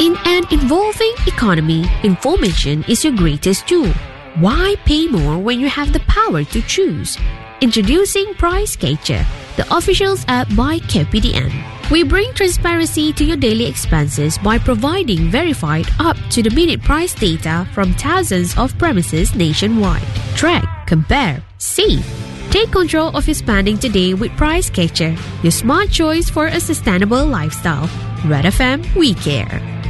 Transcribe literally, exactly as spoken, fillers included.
In an evolving economy, information is your greatest tool. Why pay more when you have the power to choose? Introducing Price Catcher, the official app by K P D N. We bring transparency to your daily expenses by providing verified up-to-the-minute price data from thousands of premises nationwide. Track, compare, save. Take control of your spending today with Price Catcher, your smart choice for a sustainable lifestyle. Red F M, we care.